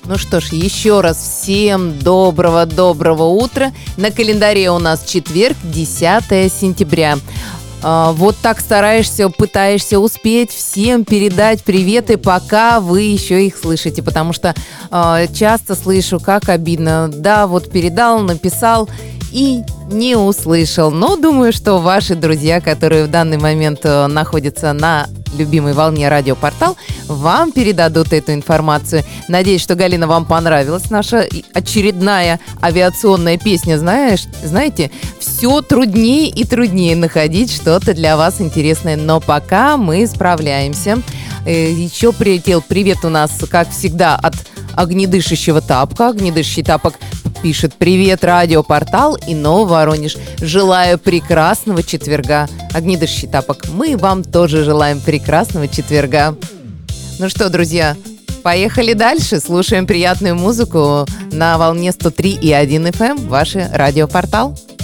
Ну что ж, еще раз всем доброго утра. На календаре у нас четверг, 10 сентября. Вот так пытаешься успеть всем передать приветы, пока вы еще их слышите, потому что часто слышу, как обидно. Да, вот передал, написал и не услышал. Но думаю, что ваши друзья, которые в данный момент находятся на любимой волне радиопортал, вам передадут эту информацию. Надеюсь, что, Галина, вам понравилась наша очередная авиационная песня. Знаете, все труднее и труднее находить что-то для вас интересное, но пока мы справляемся. Еще прилетел привет у нас, как всегда, от огнедышащего тапка. Огнедышащий тапок пишет: привет, радиопортал и Воронеж. Желаю прекрасного четверга. Огнедышащий тапок, мы вам тоже желаем прекрасного четверга. Ну что, друзья, поехали дальше. Слушаем приятную музыку на волне 103,1 FM, ваш радиопортал.